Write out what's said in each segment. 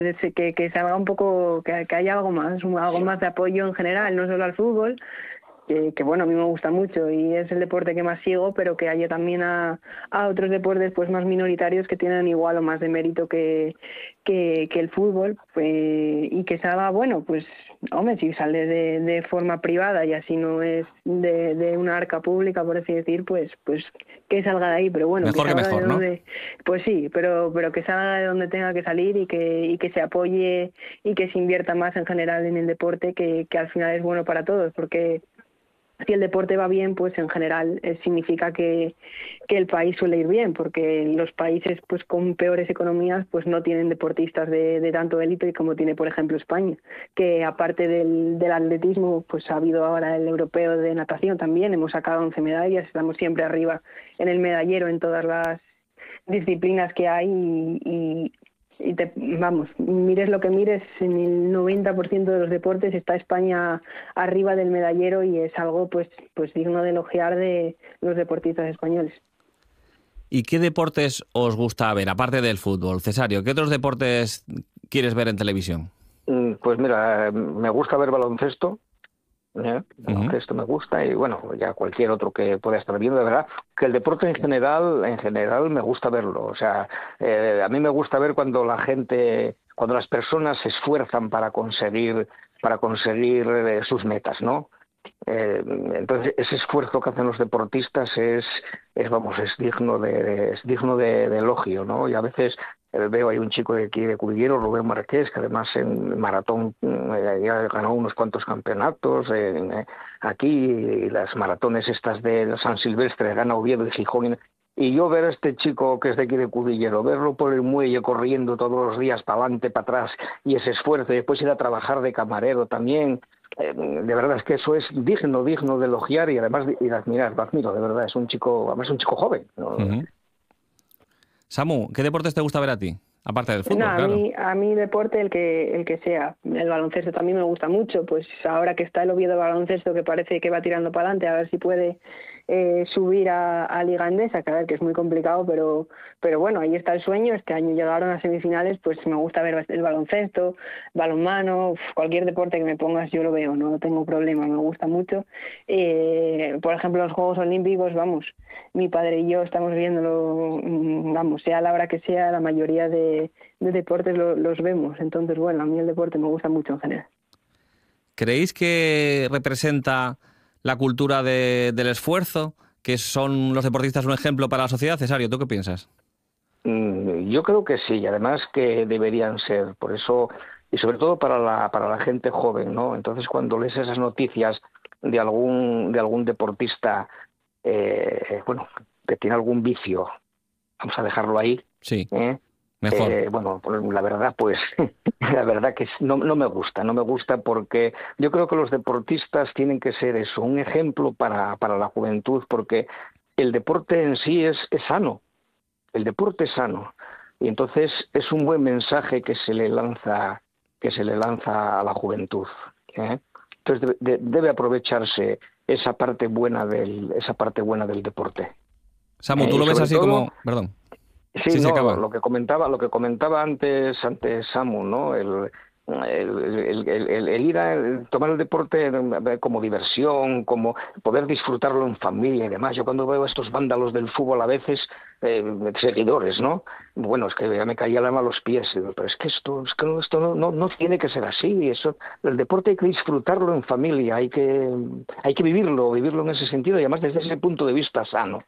que se haga un poco, que haya algo más de apoyo en general, no solo al fútbol, que bueno, a mí me gusta mucho y es el deporte que más sigo, pero que haya también a otros deportes pues más minoritarios que tienen igual o más de mérito que el fútbol, pues, y que se haga, bueno, pues hombre, si sale de forma privada y así no es de una arca pública, por así decir, pues que salga de ahí, pero bueno, que Mejor que salga de mejor, ¿no? donde, pues sí, pero que salga de donde tenga que salir y que se apoye y que se invierta más en general en el deporte, que al final es bueno para todos, porque si el deporte va bien, pues en general significa que el país suele ir bien, porque los países pues con peores economías pues no tienen deportistas de tanto élite como tiene, por ejemplo, España, que aparte del atletismo, pues ha habido ahora el europeo de natación también, hemos sacado 11 medallas, estamos siempre arriba en el medallero en todas las disciplinas que hay vamos, mires lo que mires, en el 90% de los deportes está España arriba del medallero y es algo pues digno de elogiar de los deportistas españoles. ¿Y qué deportes os gusta ver, aparte del fútbol? Cesario, ¿qué otros deportes quieres ver en televisión? Pues mira, me gusta ver baloncesto. Ujú. Baloncesto me gusta y bueno, ya cualquier otro que pueda estar viendo, de verdad, que el deporte en general me gusta verlo. O sea, a mí me gusta ver cuando la gente, cuando las personas se esfuerzan para conseguir sus metas, ¿no? Entonces ese esfuerzo que hacen los deportistas vamos, es digno de elogio, ¿no? Y a veces veo hay un chico de aquí de Cudillero, Rubén Marqués, que además en maratón ya ganó unos cuantos campeonatos aquí, y las maratones estas de San Silvestre, gana Oviedo y Gijón. Y yo ver a este chico que es de aquí de Cudillero, verlo por el muelle corriendo todos los días para adelante, para atrás, y ese esfuerzo, y después ir a trabajar de camarero también, de verdad es que eso es digno de elogiar y además y de admirar, lo admiro, de verdad, además es un chico joven, ¿no? Ujú. Samu, ¿qué deportes te gusta ver a ti? Aparte del No, fútbol, claro. a mí deporte el que sea. El baloncesto también me gusta mucho, pues ahora que está el Oviedo baloncesto que parece que va tirando para adelante, a ver si puede subir a Liga Endesa, que a ver que es muy complicado, pero bueno, ahí está el sueño. Este año llegaron a semifinales, pues me gusta ver el baloncesto, balonmano, cualquier deporte que me pongas yo lo veo, no tengo problema, me gusta mucho. Por ejemplo, los Juegos Olímpicos, vamos, mi padre y yo estamos viéndolo, vamos, sea la hora que sea, la mayoría de deportes los vemos. Entonces, bueno, a mí el deporte me gusta mucho en general. ¿Creéis que representa la cultura del esfuerzo? ¿Que son los deportistas un ejemplo para la sociedad? Cesario, ¿tú qué piensas? Yo creo que sí, y además que deberían ser, por eso, y sobre todo para la gente joven, ¿no? Entonces, cuando lees esas noticias de algún deportista, bueno, que tiene algún vicio, vamos a dejarlo ahí, Sí, ¿eh? mejor. Bueno, pues la verdad, pues, la verdad que no me gusta porque yo creo que los deportistas tienen que ser eso, un ejemplo para la juventud, porque el deporte en sí es sano, el deporte es sano, y entonces es un buen mensaje que se le lanza a la juventud, ¿eh? Entonces debe aprovecharse esa parte buena del deporte, Samu, ¿tú y lo ves sobre así todo. como... Perdón. Sí, Sí, se no, acaba. lo que comentaba antes Samu, ¿no? El ir a tomar el deporte como diversión, como poder disfrutarlo en familia y demás. Yo cuando veo a estos vándalos del fútbol a veces, seguidores, ¿no? Bueno, es que ya me caía el alma a los pies, digo, pero esto no tiene que ser así. Eso, el deporte hay que disfrutarlo en familia, hay que vivirlo en ese sentido y además desde ese punto de vista sano.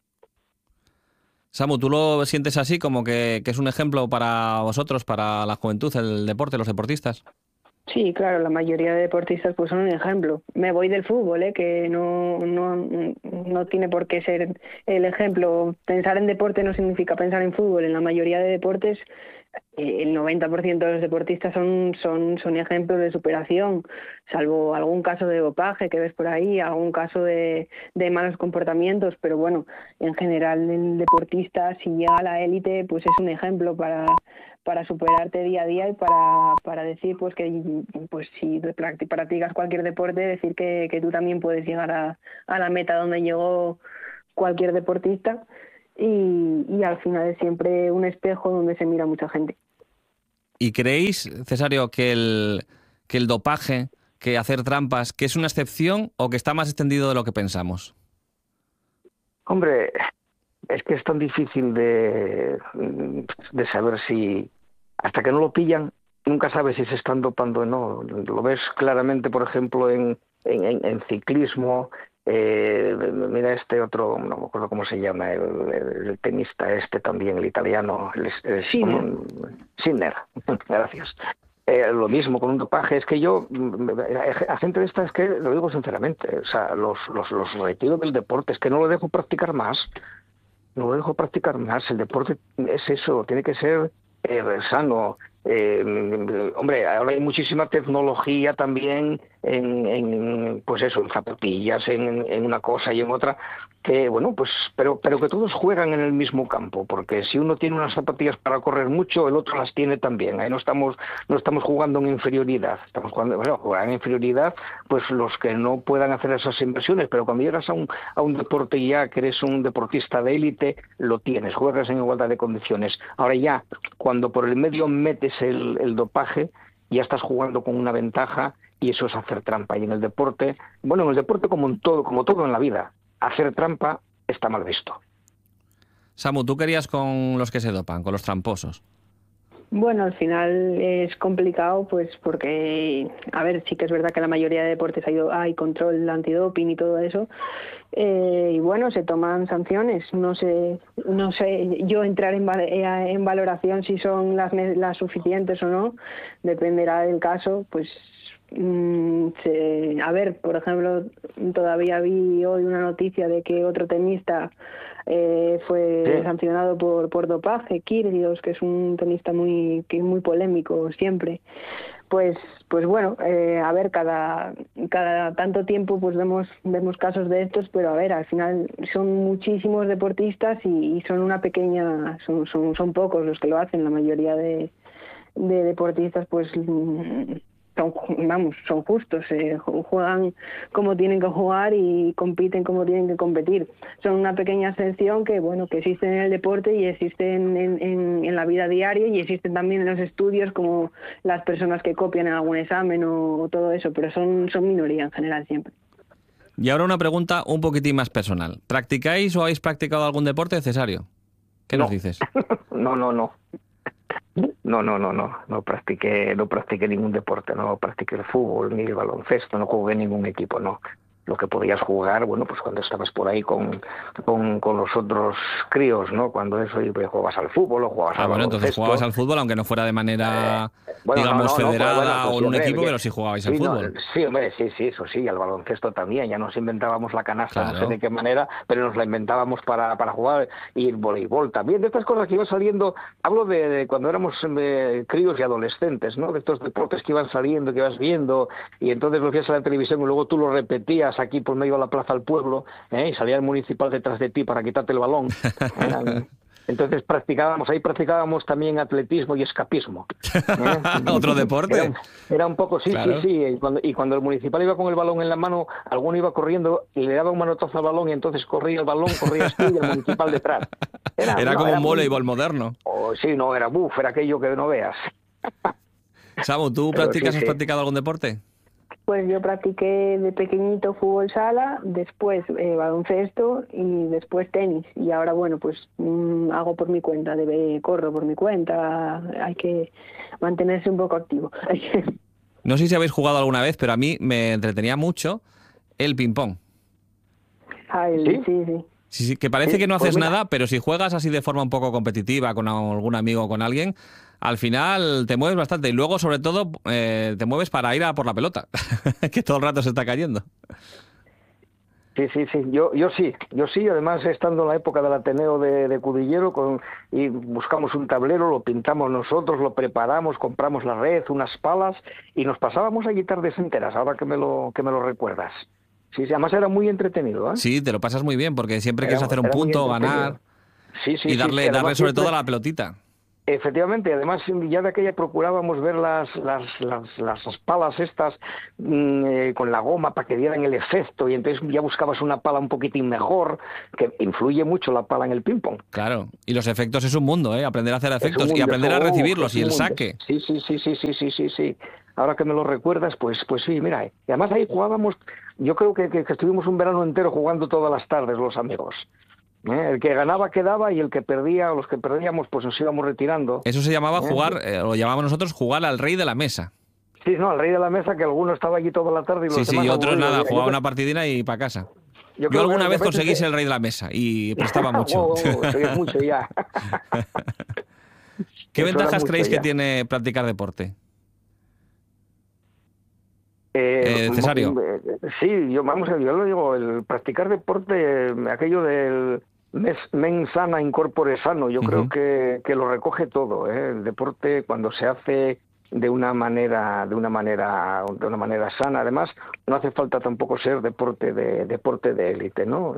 Samu, ¿tú lo sientes así como que es un ejemplo para vosotros, para la juventud, el deporte, los deportistas? Sí, claro, la mayoría de deportistas pues son un ejemplo. Me voy del fútbol, que no tiene por qué ser el ejemplo. Pensar en deporte no significa pensar en fútbol. En la mayoría de deportes, el 90% de los deportistas son ejemplos de superación, salvo algún caso de dopaje que ves por ahí, algún caso de malos comportamientos, pero bueno, en general el deportista, si llega a la élite, pues es un ejemplo para superarte día a día y para decir pues que pues si practicas cualquier deporte, decir que tú también puedes llegar a la meta donde llegó cualquier deportista y al final es siempre un espejo donde se mira mucha gente. ¿Y creéis, Cesario, que el dopaje, que hacer trampas, que es una excepción o que está más extendido de lo que pensamos? Hombre, es que es tan difícil de saber si, hasta que no lo pillan, nunca sabes si se están dopando o no. Lo ves claramente, por ejemplo, en ciclismo. Mira este otro, no me acuerdo cómo se llama, el tenista este también, el italiano, Sinner. Gracias. Lo mismo con un dopaje. Es que yo, a gente de esta, es que lo digo sinceramente, o sea, los retiro del deporte, es que no lo dejo practicar más. No lo dejo practicar más. El deporte es eso, tiene que ser sano. Hombre, ahora hay muchísima tecnología también pues eso, en zapatillas, en una cosa y en otra, que bueno, pues, pero que todos juegan en el mismo campo, porque si uno tiene unas zapatillas para correr mucho, el otro las tiene también. Ahí no estamos jugando en inferioridad, estamos jugando, bueno, juegan en inferioridad, pues los que no puedan hacer esas inversiones, pero cuando llegas a un deporte ya que eres un deportista de élite, lo tienes, juegas en igualdad de condiciones. Ahora ya, cuando por el medio metes el dopaje, ya estás jugando con una ventaja y eso es hacer trampa. Y en el deporte, bueno, en el deporte como todo en la vida, hacer trampa está mal visto. Samu, ¿tú querías con los que se dopan, con los tramposos? Bueno, al final es complicado, pues porque, a ver, sí que es verdad que en la mayoría de deportes hay control antidoping y todo eso, y bueno, se toman sanciones. No sé yo entrar en valoración si son las suficientes o no, dependerá del caso. Pues a ver, por ejemplo, todavía vi hoy una noticia de que otro tenista fue sancionado por dopaje, Kyrgios, que es un tenista muy polémico siempre. Pues bueno, a ver, cada tanto tiempo pues vemos casos de estos, pero a ver, al final son muchísimos deportistas y son una pequeña, son pocos los que lo hacen. La mayoría de deportistas pues son justos, juegan como tienen que jugar y compiten como tienen que competir. Son una pequeña excepción que bueno, que existen en el deporte y existen en la vida diaria, y existen también en los estudios, como las personas que copian en algún examen o todo eso, pero son minoría en general siempre. Y ahora una pregunta un poquitín más personal. ¿Practicáis o habéis practicado algún deporte, Cesario? ¿Qué nos dices? No. No practiqué ningún deporte, no practiqué el fútbol ni el baloncesto, no jugué en ningún equipo, no. Lo que podías jugar, bueno, pues cuando estabas por ahí con los otros críos, ¿no? Cuando eso, y jugabas al fútbol o jugabas al baloncesto. Entonces jugabas al fútbol, aunque no fuera de manera, federada o en un equipo, pero sí jugabais al fútbol. Sí, hombre, sí, eso sí, al baloncesto también. Ya nos inventábamos la canasta, claro. No sé de qué manera, pero nos la inventábamos para jugar, y el voleibol también. De estas cosas que iban saliendo, hablo de cuando éramos críos y adolescentes, ¿no? De estos deportes que iban saliendo, que ibas viendo, y entonces lo hacías en la televisión y luego tú lo repetías aquí por medio de la plaza del pueblo, y salía el municipal detrás de ti para quitarte el balón. Entonces practicábamos también atletismo y escapismo. ¿Otro deporte? Era un poco, sí, claro. Sí. Y cuando el municipal iba con el balón en la mano, alguno iba corriendo y le daba un manotazo al balón, y entonces corría el balón, corrías tú y el municipal detrás. Era como un voleibol moderno. Era aquello que no veas. Samu, ¿tú has practicado algún deporte? Pues yo practiqué de pequeñito fútbol sala, después baloncesto y después tenis. Y ahora, bueno, pues hago por mi cuenta, corro por mi cuenta. Hay que mantenerse un poco activo. No sé si habéis jugado alguna vez, pero a mí me entretenía mucho el ping-pong. Sí. Sí, que parece que no haces nada, pero si juegas así de forma un poco competitiva con algún amigo o con alguien, al final te mueves bastante. Y luego, sobre todo, te mueves para ir a por la pelota, que todo el rato se está cayendo. Sí. Yo sí. Además, estando en la época del Ateneo de Cudillero, y buscamos un tablero, lo pintamos nosotros, lo preparamos, compramos la red, unas palas, y nos pasábamos allí tardes enteras, ahora que me lo recuerdas. Sí, además era muy entretenido, ¿eh? Sí, te lo pasas muy bien, porque siempre quieres hacer un punto, ganar, y darle sobre todo a la pelotita. Efectivamente, además ya de aquella procurábamos ver las palas estas con la goma para que dieran el efecto, y entonces ya buscabas una pala un poquitín mejor, que influye mucho la pala en el ping-pong. Claro, y los efectos es un mundo, aprender a hacer efectos y aprender a recibirlos y el saque. Sí. Ahora que me lo recuerdas, pues sí, mira, y además ahí jugábamos, yo creo que estuvimos un verano entero jugando todas las tardes los amigos. El que ganaba quedaba y el que perdía, o los que perdíamos, pues nos íbamos retirando. Eso se llamaba jugar, lo llamábamos nosotros jugar al rey de la mesa. Sí, no, al rey de la mesa, que alguno estaba allí toda la tarde y los demás... Sí, y otros nada, jugaba una partidina y para casa. Yo alguna vez conseguí ser el rey de la mesa y prestaba mucho. Eso es mucho ya. ¿Qué ventajas creéis que tiene practicar deporte? Cesario. Sí, yo lo digo, el practicar deporte, aquello del mens sana in corpore sano, yo creo que lo recoge todo, ¿eh? El deporte, cuando se hace de una manera sana, además no hace falta tampoco ser deporte de élite, ¿no?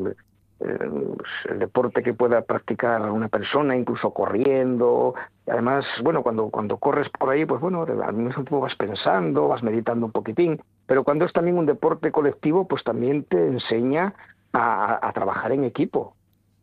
El deporte que pueda practicar una persona, incluso corriendo. Además, bueno, cuando corres por ahí, pues bueno, al mismo tiempo vas pensando, vas meditando un poquitín, pero cuando es también un deporte colectivo, pues también te enseña a trabajar en equipo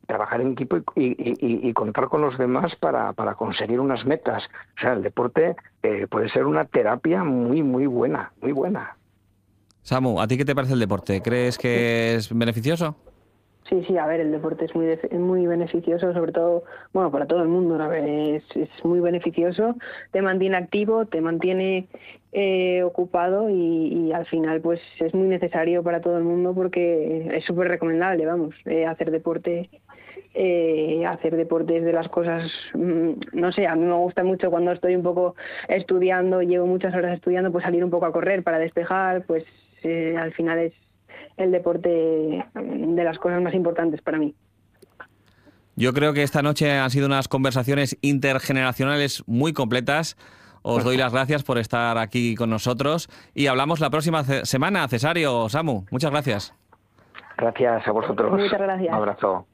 y contar con los demás para conseguir unas metas. O sea, el deporte puede ser una terapia muy, muy buena, muy buena. Samu, ¿a ti qué te parece el deporte? ¿Crees que es beneficioso? Sí, a ver, el deporte es muy beneficioso, sobre todo, bueno, para todo el mundo, ¿no? Es muy beneficioso, te mantiene activo, te mantiene ocupado y al final pues es muy necesario para todo el mundo porque es súper recomendable, vamos, hacer deporte es de las cosas, no sé, a mí me gusta mucho cuando estoy un poco estudiando, llevo muchas horas estudiando, pues salir un poco a correr para despejar, pues al final es el deporte de las cosas más importantes para mí. Yo creo que esta noche han sido unas conversaciones intergeneracionales muy completas. Os doy las gracias por estar aquí con nosotros y hablamos la próxima semana. Cesario, Samu, muchas gracias. Gracias a vosotros. Muchas gracias. Un abrazo.